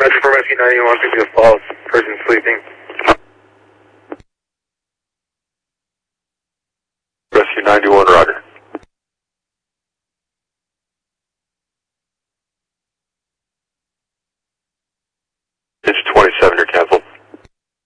Roger for Rescue 91, Picking Falls, person sleeping. Rescue 91, roger.